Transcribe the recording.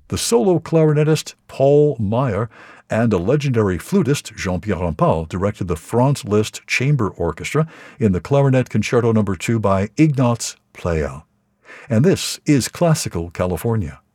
the solo clarinetist Paul Meyer and a legendary flutist, Jean-Pierre Rampal, directed the Franz Liszt Chamber Orchestra in the Clarinet Concerto No. 2 by Ignaz Pleyel. And this is Classical California.